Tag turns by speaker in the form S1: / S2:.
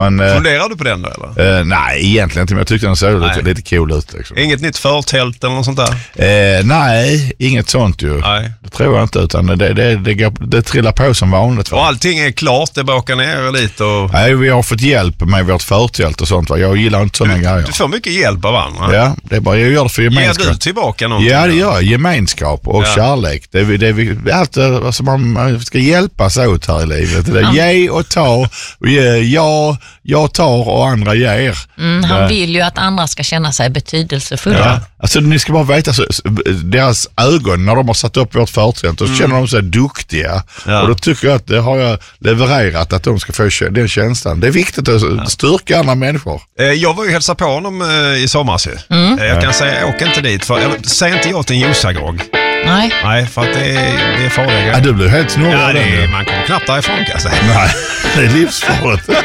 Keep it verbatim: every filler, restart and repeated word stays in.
S1: Man,
S2: funderar du på den då eller?
S1: Eh, nej, egentligen inte, men jag tyckte den såg lite, lite cool ut. Liksom.
S2: Inget nytt förtält eller något sånt där?
S1: Eh, nej, inget sånt ju.
S2: Nej.
S1: Det tror jag inte, utan det, det, det, det, går, det trillar på som vanligt. Va?
S2: Och allting är klart, det bråkar ner lite och...
S1: Nej, vi har fått hjälp med vårt förtält och sånt. Va? Jag gillar inte sådana
S2: du,
S1: grejer.
S2: Du får mycket hjälp av andra.
S1: Ja, det är bara, jag gör det för gemenskap.
S2: Ger du tillbaka någonting?
S1: Ja, det gör jag. Gemenskap och ja. kärlek. Det är, det är allt, alltså man, man ska hjälpas åt här i livet. Det är ja. ge och ta. Och ge, jag, jag tar och andra ger.
S3: Mm, han vill ju att andra ska känna sig betydelsefulla.
S1: Ja. Alltså ni ska bara veta, så, deras ögon när de har satt upp vårt förtält, då mm. känner de sig duktiga. Ja. Och då tycker jag att det har jag levererat, att de ska få den känslan. Det är viktigt att ja. styrka andra människor.
S2: Jag var ju hälsa på honom i somras. Mm. Jag kan säga, åk inte dit. För, eller, säg inte jag till en ljusagrogg.
S3: Nej.
S2: Nej, för att det är, det är farliga.
S1: Ja, du blir helt snurrig.
S2: Ja, det är, man kommer knappt därifrån kan jag säga.
S1: Nej, det är livsfarligt.